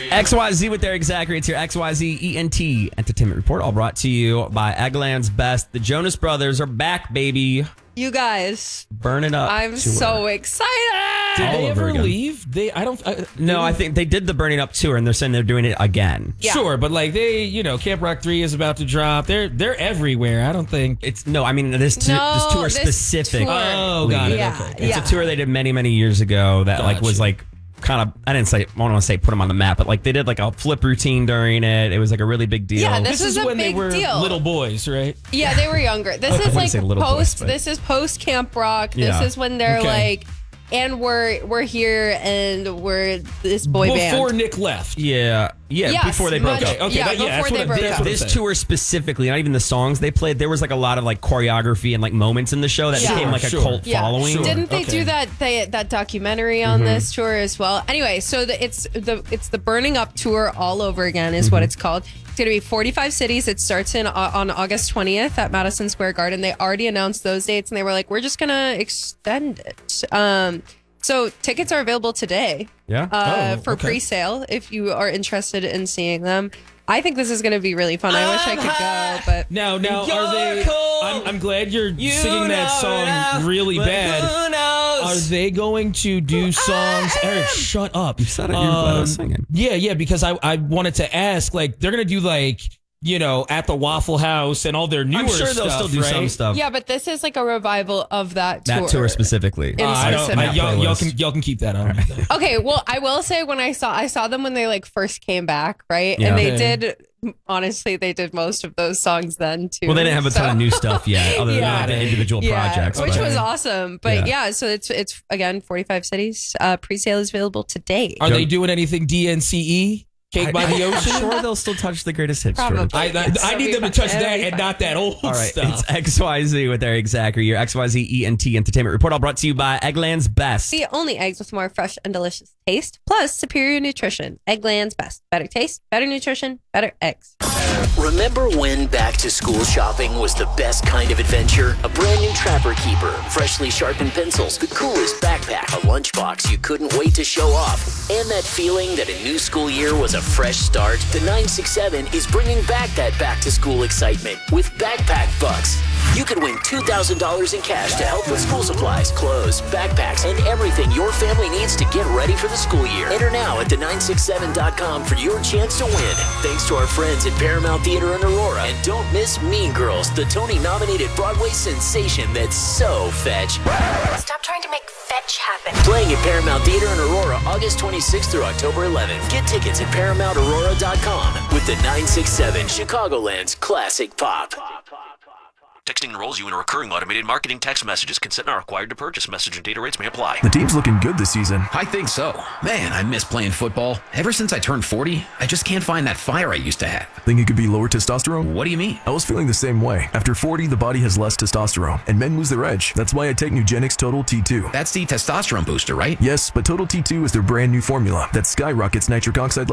XYZ with Eric Zachary. It's your XYZ ENT Entertainment Report, all brought to you by Eggland's Best. The Jonas Brothers are back, baby. You guys, Burn it up. I'm so excited. Did they ever again. leave? I think they did the Burning Up tour, and they're saying they're doing it again. Yeah. Sure, but like Camp Rock 3 is about to drop. They're everywhere. I don't think This tour specific. Tour. Oh, got it. Yeah, Okay. It's a tour they did many, many years ago that was kind of, I don't want to say put them on the map, but like they did like a flip routine during it. It was like a really big deal. Yeah, This was is a when they big were deal. little boys, right? Yeah, they were younger. This is wouldn't like say little boys, but- This is post Camp Rock. This Yeah. is when they're Okay. like, and we're here and we're this boy band. Before Nick left. Yeah, Yes, before they broke much- up. Okay, yeah, that's before what they I- broke that's up. what I'm This saying. tour specifically, not even the songs they played, there was like a lot of like choreography and like moments in the show that Yeah. became like a Sure. cult Yeah. following. Sure. Didn't they Okay. do that documentary on this tour as well? Anyway, so it's the Burning Up tour all over again is what it's called. It's going to be 45 cities. It starts on August 20th at Madison Square Garden. They already announced those dates, and they were like, we're just going to extend it. So tickets are available today. Yeah. For pre-sale if you are interested in seeing them. I think this is going to be really fun. I wish I could go, but Now, You're are they? cold. I'm glad you're You singing that know song enough, really but bad. who knows? Are they going to do songs? Eric, shut up. You said it, you were glad I was singing. Yeah, because I wanted to ask, like, they're going to do, like, at the Waffle House and all their newer I'm sure they'll stuff, still do right? some stuff. yeah, but this is like a revival of that tour. That tour specifically. In I don't, specific. y'all can keep that on. Okay, well, I will say when I saw them when they like first came back, right? Yeah. And they Okay. did honestly they did most of those songs then too. Well, they didn't have a ton So- of new stuff yet, other than Yeah. like, the individual projects. which but- was awesome. But Yeah. yeah, so it's again 45 cities. Pre-sale is available today. Are they doing anything DNCE? Cake by the Ocean? I'm sure they'll still touch the greatest hits. Probably. George. I need them to touch that and not that old All right, stuff. it's XYZ with Eric Zachary, your XYZ ENT Entertainment Report, all brought to you by Eggland's Best. The only eggs with more fresh and delicious taste, plus superior nutrition. Eggland's Best. Better taste, better nutrition, better eggs. Remember when back to school shopping was the best kind of adventure? A brand new Trapper Keeper, freshly sharpened pencils, the coolest backpack, a lunchbox you couldn't wait to show off, and that feeling that a new school year was a fresh start? The 967 is bringing back that back to school excitement with Backpack Bucks. You could win $2,000 in cash to help with school supplies, clothes, backpacks, and everything your family needs to get ready for the school year. Enter now at the967.com for your chance to win. Thanks to our friends at Paramount Theater in Aurora. And don't miss Mean Girls, the Tony-nominated Broadway sensation that's so fetch. Stop trying to make fetch happen. Playing at Paramount Theater in Aurora, August 26th through October 11th. Get tickets at ParamountAurora.com with the 967 Chicagoland's classic pop. Texting enrolls you in a recurring automated marketing text messages. Consent not required to purchase. Message and data rates may apply. The team's looking good this season. I think so. Man, I miss playing football. Ever since I turned 40, I just can't find that fire I used to have. Think it could be lower testosterone? What do you mean? I was feeling the same way. After 40, the body has less testosterone, and men lose their edge. That's why I take Nugenix Total T2. That's the testosterone booster, right? Yes, but Total T2 is their brand new formula that skyrockets nitric oxide